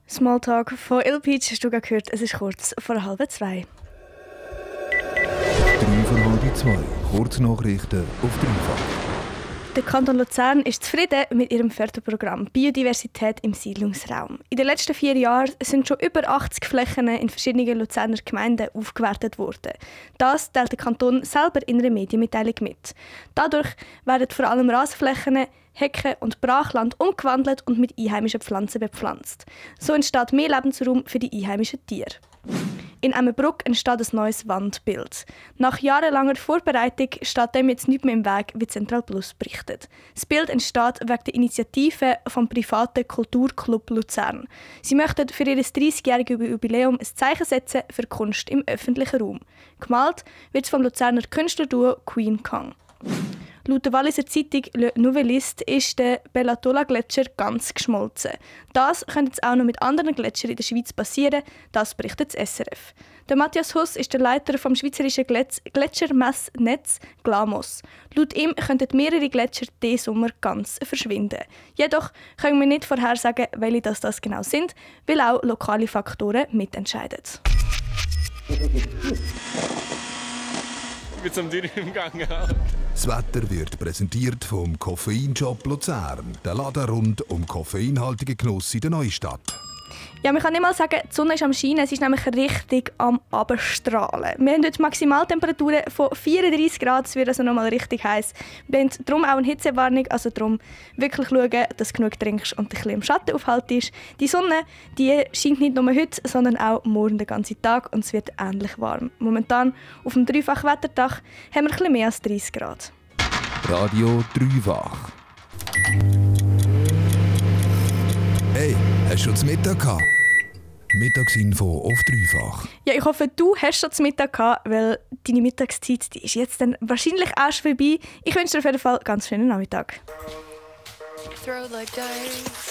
Smalltalk von Il Peach hast du gerade gehört, es ist kurz vor 1:30. 2:03, Kurznachrichten auf Dreifach. Der Kanton Luzern ist zufrieden mit ihrem Förderprogramm Biodiversität im Siedlungsraum. In den letzten 4 Jahren sind schon über 80 Flächen in verschiedenen Luzerner Gemeinden aufgewertet worden. Das teilt der Kanton selber in einer Medienmitteilung mit. Dadurch werden vor allem Rasenflächen, Hecken und Brachland umgewandelt und mit einheimischen Pflanzen bepflanzt. So entsteht mehr Lebensraum für die einheimischen Tiere. In Emmenbruck entsteht ein neues Wandbild. Nach jahrelanger Vorbereitung steht dem jetzt nicht mehr im Weg, wie Central Plus berichtet. Das Bild entsteht wegen der Initiative vom privaten Kulturclub Luzern. Sie möchten für ihr 30-jähriges Jubiläum ein Zeichen setzen für Kunst im öffentlichen Raum. Gemalt wird es vom Luzerner Künstlerduo Queen Kong. Laut der Walliser Zeitung Le Nouvelliste ist der Bellatola-Gletscher ganz geschmolzen. Das könnte jetzt auch noch mit anderen Gletschern in der Schweiz passieren, das berichtet das SRF. Der Matthias Huss ist der Leiter vom schweizerischen Gletschermessnetz GLAMOS. Laut ihm könnten mehrere Gletscher diesen Sommer ganz verschwinden. Jedoch können wir nicht vorhersagen, welche das genau sind, weil auch lokale Faktoren mitentscheiden. Mit so einem Dürr im Gang. Das Wetter wird präsentiert vom Koffeinshop Luzern. Der Laden rund um koffeinhaltigen Genuss in der Neustadt. Ja, man kann nicht mal sagen, die Sonne ist am Scheinen, es ist nämlich richtig am Abstrahlen. Wir haben heute Maximaltemperaturen von 34 Grad, es wird also nochmal richtig heiß. Wir haben darum auch eine Hitzewarnung, also darum wirklich schauen, dass du genug trinkst und dich ein bisschen im Schatten aufhaltest. Die Sonne, die scheint nicht nur heute, sondern auch morgen den ganzen Tag und es wird ähnlich warm. Momentan auf dem Dreifach-Wetterdach haben wir ein bisschen mehr als 30 Grad. Radio Dreifach. Hey, hast du schon zu Mittag gehabt? Mittagsinfo auf Dreifach. Ja, ich hoffe, du hast schon zu Mittag gehabt, weil deine Mittagszeit die ist jetzt dann wahrscheinlich auch schon vorbei. Ich wünsche dir auf jeden Fall einen ganz schönen Nachmittag. Throw like dice.